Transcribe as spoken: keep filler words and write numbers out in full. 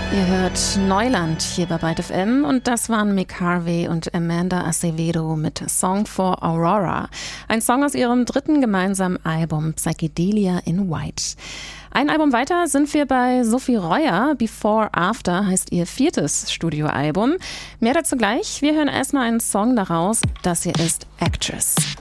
Ihr hört Neuland hier bei Byte F M und das waren Mick Harvey und Amanda Acevedo mit Song for Aurora. Ein Song aus ihrem dritten gemeinsamen Album Psychedelia in White. Ein Album weiter sind wir bei Sophie Reuer. Before After heißt ihr viertes Studioalbum. Mehr dazu gleich. Wir hören erstmal einen Song daraus. Das hier ist Actress.